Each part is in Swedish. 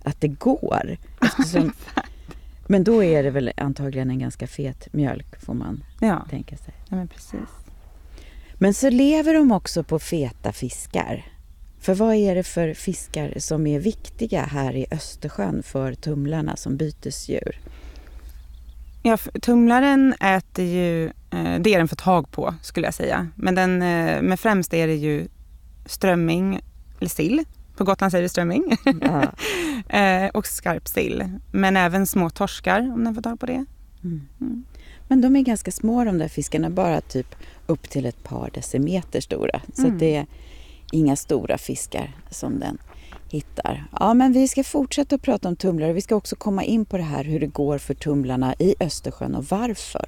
att det går. Eftersom, men då är det väl antagligen en ganska fet mjölk, får man tänka sig. Ja, men precis. Men så lever de också på feta fiskar. För vad är det för fiskar som är viktiga här i Östersjön för tumlarna som bytesdjur? Ja, tumlaren äter ju, det är den för tag på skulle jag säga. Men främst är det ju strömming eller sill. På Gotland säger vi strömming. Ja. Och skarpsill. Men även små torskar om den får tag på det. Mm. Men de är ganska små de där fiskarna, bara typ upp till ett par decimeter stora. Så att det är inga stora fiskar som den hittar. Ja, men vi ska fortsätta att prata om tumlare. Vi ska också komma in på det här hur det går för tumlarna i Östersjön och varför.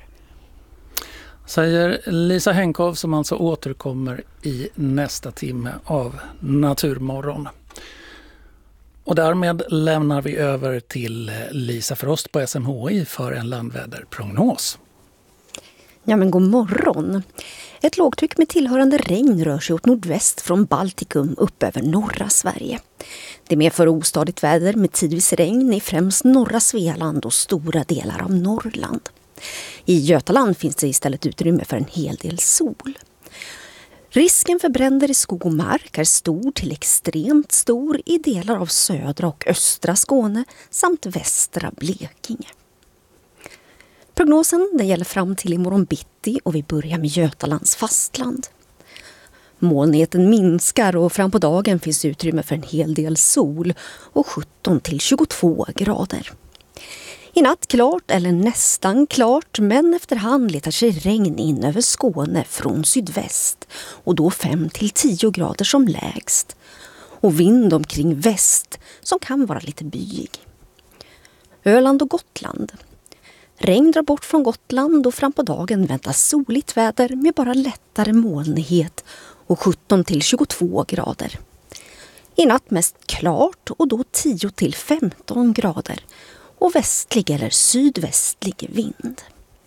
Säger Lisa Henkow som alltså återkommer i nästa timme av Naturmorgon. Och därmed lämnar vi över till Lisa Frost på SMHI för en landväderprognos. Ja, men god morgon. Ett lågtryck med tillhörande regn rör sig åt nordväst från Baltikum upp över norra Sverige. Det medför ostadigt väder med tidvis regn i främst norra Svealand och stora delar av Norrland. I Götaland finns det istället utrymme för en hel del sol. Risken för bränder i skog och mark är stor till extremt stor i delar av södra och östra Skåne samt västra Blekinge. Prognosen den gäller fram till imorgon bitti och vi börjar med Götalands fastland. Molnigheten minskar och fram på dagen finns utrymme för en hel del sol och 17 till 22 grader. I natt klart eller nästan klart, men efterhand letar sig regn in över Skåne från sydväst och då 5 till 10 grader som lägst. Och vind omkring väst som kan vara lite byig. Öland och Gotland. Regn drar bort från Gotland och fram på dagen väntas soligt väder med bara lättare molnighet och 17 till 22 grader. I natt mest klart och då 10 till 15 grader och västlig eller sydvästlig vind.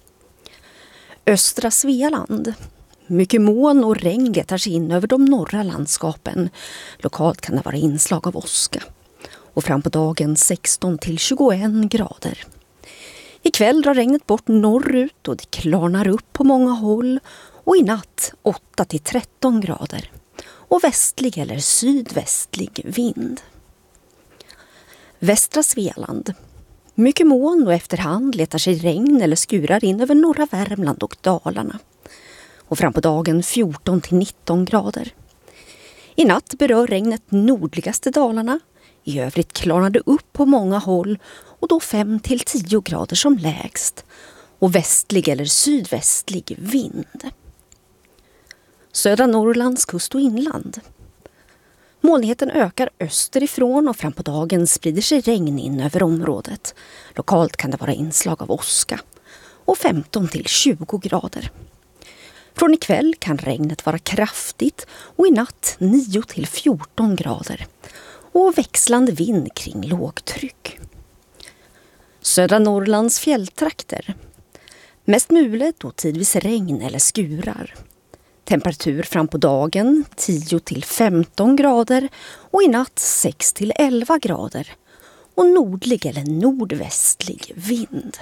Östra Svealand. Mycket moln och regn letar sig in över de norra landskapen. Lokalt kan det vara inslag av åska. Och fram på dagen 16 till 21 grader. Ikväll drar regnet bort norrut och det klarnar upp på många håll. Och i natt 8 till 13 grader. Och västlig eller sydvästlig vind. Västra Svealand. Mycket moln och efterhand letar sig regn eller skurar in över norra Värmland och Dalarna. Och fram på dagen 14 till 19 grader. I natt berör regnet nordligaste Dalarna. I övrigt klarnar det upp på många håll och då 5 till 10 grader som lägst. Och västlig eller sydvästlig vind. Södra Norrlands kust och inland. Molnigheten ökar österifrån och fram på dagen sprider sig regn in över området. Lokalt kan det vara inslag av åska. Och 15 till 20 grader. Från ikväll kan regnet vara kraftigt och i natt 9 till 14 grader. Och växlande vind kring lågtryck. Södra Norrlands fjälltrakter. Mest mulet och tidvis regn eller skurar. Temperatur fram på dagen 10 till 15 grader och i natt 6 till 11 grader. Och nordlig eller nordvästlig vind.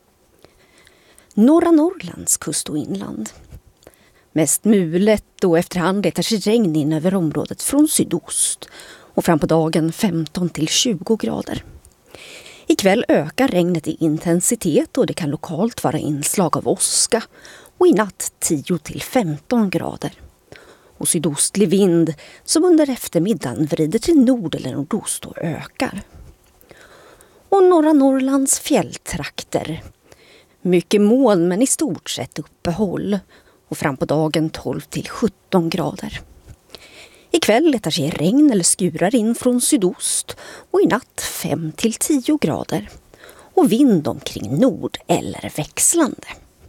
Norra Norrlands kust och inland. Mest mulet och efterhand letar sig regn in över området från sydost. Och fram på dagen 15 till 20 grader. Ikväll ökar regnet i intensitet och det kan lokalt vara inslag av åska. Och i natt 10 till 15 grader. Och sydostlig vind som under eftermiddagen vrider till nord eller nordost och ökar. Och norra Norrlands fjälltrakter. Mycket moln men i stort sett uppehåll. Och fram på dagen 12 till 17 grader. Ikväll letar sig regn eller skurar in från sydost och i natt 5 till 10 grader. Och vind omkring nord eller växlande.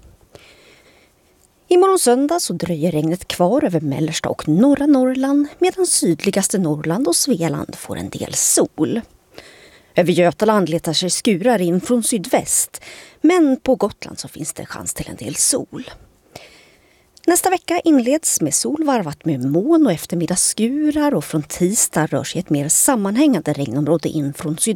Imorgon söndag så dröjer regnet kvar över mellersta och norra Norrland medan sydligaste Norrland och Svealand får en del sol. Över Götaland letar sig skurar in från sydväst men på Gotland så finns det chans till en del sol. Nästa vecka inleds med sol varvat med moln och eftermiddagsskurar och från tisdag rör sig ett mer sammanhängande regnområde in från sydväst.